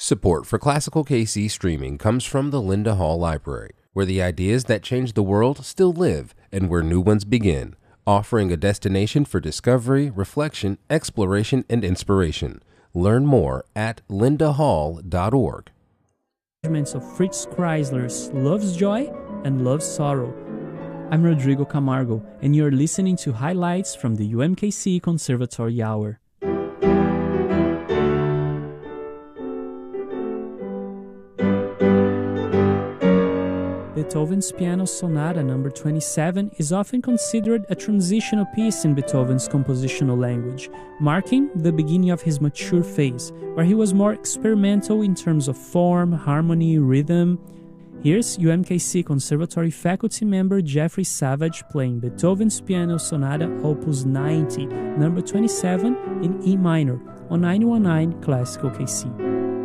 Support for Classical KC streaming comes from the Linda Hall Library, where the ideas that change the world still live and where new ones begin, offering a destination for discovery, reflection, exploration, and inspiration. Learn more at lindahall.org. Of Fritz Kreisler's Love's Joy and Love's Sorrow. I'm Rodrigo Camargo, and you're listening to highlights from the UMKC Conservatory Hour. Beethoven's Piano Sonata No. 27 is often considered a transitional piece in Beethoven's compositional language, marking the beginning of his mature phase, where he was more experimental in terms of form, harmony, rhythm. Here's UMKC Conservatory faculty member Jeffrey Savage playing Beethoven's Piano Sonata Opus 90, No. 27 in E minor on 919 Classical KC.